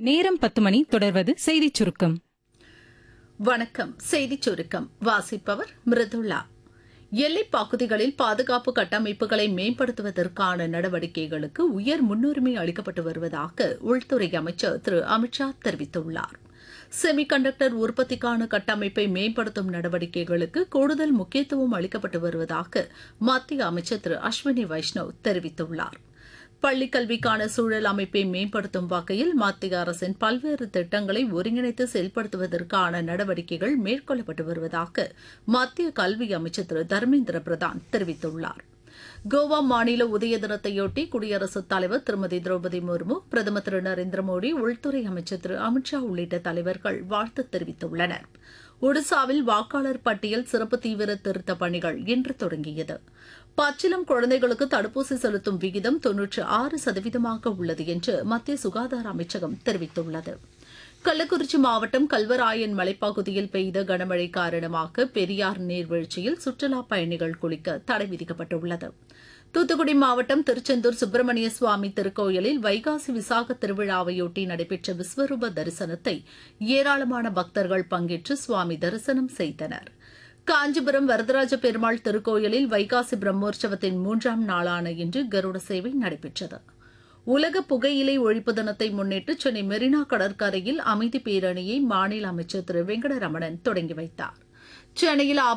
நேரம் 10 மணி. தொடர்வது செய்திச் சுருக்கம். வணக்கம். செய்திச் சுருக்கம் வாசிப்பவர் மிருதுளா. எல்லைப் பகுதிகளில் பாதுகாப்பு கட்டமைப்புகளை மேம்படுத்துவதற்கான நடவடிக்கைகளுக்கு உயர் முன்னுரிமை அளிக்கப்பட்டு வருவதாக உள்துறை அமைச்சர் திரு அமித்ஷா தெரிவித்துள்ளார். செமிகண்டக்டர் உற்பத்திக்கான கட்டமைப்பை மேம்படுத்தும் நடவடிக்கைகளுக்கு கூடுதல் முக்கியத்துவம் அளிக்கப்பட்டு வருவதாக மத்திய அமைச்சர் திரு அஸ்வினி வைஷ்ணவ் தெரிவித்துள்ளார். பள்ளிக் கல்விக்கான சூழல் அமைப்பை மேம்படுத்தும் வகையில் மத்திய அரசின் பல்வேறு திட்டங்களை ஒருங்கிணைத்து செயல்படுத்துவதற்கான நடவடிக்கைகள் மேற்கொள்ளப்பட்டு வருவதாக மத்திய கல்வி அமைச்சர் திரு தர்மேந்திர பிரதான் தெரிவித்துள்ளார். கோவா மாநில உதய தினத்தையொட்டி குடியரசுத் தலைவர் திருமதி திரௌபதி முர்மு, பிரதமர் திரு நரேந்திர மோடி, உள்துறை அமைச்சர் திரு அமித்ஷா உள்ளிட்ட தலைவர்கள் வாழ்த்து தெரிவித்துள்ளனர். ஒடிசாவில் வாக்காளர் பட்டியல் சிறப்பு தீவிர திருத்தப் பணிகள் இன்று தொடங்கியது. பச்சிளம் குழந்தைகளுக்கு தடுப்பூசி செலுத்தும் விகிதம் 96% உள்ளது என்று மத்திய சுகாதார அமைச்சகம் தெரிவித்துள்ளது. கள்ளக்குறிச்சி மாவட்டம் கல்வராயன் மலைப்பகுதியில் பெய்த கனமழை காரணமாக பெரியார் நீர்வீழ்ச்சியில் சுற்றுலாப் பயணிகள் குளிக்க தடை விதிக்கப்பட்டுள்ளது. தூத்துக்குடி மாவட்டம் திருச்செந்தூர் சுப்பிரமணிய சுவாமி திருக்கோயிலில் வைகாசி விசாக திருவிழாவையொட்டி நடைபெற்ற விஸ்வரூப தரிசனத்தை ஏராளமான பக்தர்கள் பங்கேற்று சுவாமி தரிசனம் செய்தனர். காஞ்சிபுரம் வரதராஜ பெருமாள் திருக்கோயிலில் வைகாசி பிரம்மோற்சவத்தின் 3ஆம் நாளான இன்று கருட சேவை நடைபெற்றது. உலக புகையிலை ஒழிப்பு தினத்தை முன்னிட்டு சென்னை மெரினா கடற்கரையில் அமைதி பேரணியை மாநில அமைச்சர் திரு வெங்கடரமணன் தொடங்கி வைத்தார். சென்னையில்